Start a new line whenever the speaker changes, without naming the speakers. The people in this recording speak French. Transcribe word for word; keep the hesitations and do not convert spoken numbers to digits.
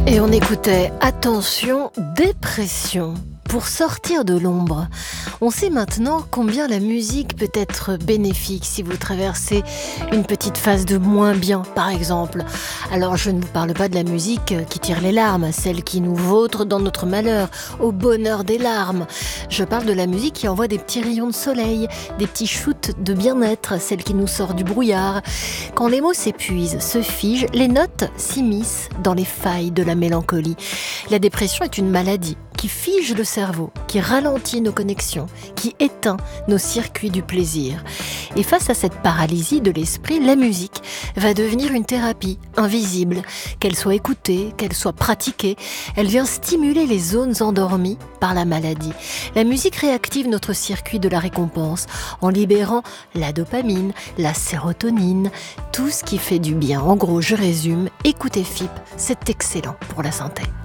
Et on écoutait Attention, dépression. Pour sortir de l'ombre, on sait maintenant combien la musique peut être bénéfique si vous traversez une petite phase de moins bien, par exemple. Alors je ne vous parle pas de la musique qui tire les larmes, celle qui nous vautre dans notre malheur, au bonheur des larmes. Je parle de la musique qui envoie des petits rayons de soleil, des petits shoots de bien-être, celle qui nous sort du brouillard. Quand les mots s'épuisent, se figent, les notes s'immiscent dans les failles de la mélancolie. La dépression est une maladie qui fige le cerveau, qui ralentit nos connexions, qui éteint nos circuits du plaisir. Et face à cette paralysie de l'esprit, la musique va devenir une thérapie invisible. Qu'elle soit écoutée, qu'elle soit pratiquée, elle vient stimuler les zones endormies par la maladie. La musique réactive notre circuit de la récompense en libérant la dopamine, la sérotonine, tout ce qui fait du bien. En gros, je résume, écoutez F I P, c'est excellent pour la santé.